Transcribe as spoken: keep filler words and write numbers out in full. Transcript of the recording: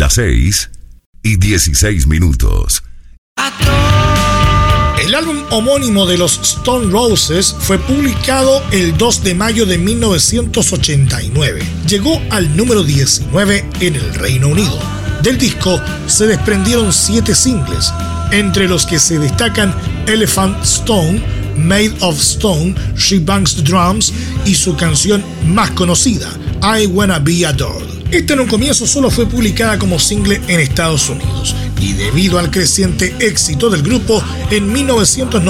las seis y dieciséis minutos. El álbum homónimo de los Stone Roses fue publicado el dos de mayo de mil novecientos ochenta y nueve. Llegó al número diecinueve en el Reino Unido. Del disco se desprendieron siete singles, entre los que se destacan Elephant Stone, Made of Stone, She Bangs the Drums y su canción más conocida, I Wanna Be Adored. Esta en un comienzo solo fue publicada como single en Estados Unidos y debido al creciente éxito del grupo, en mil novecientos noventa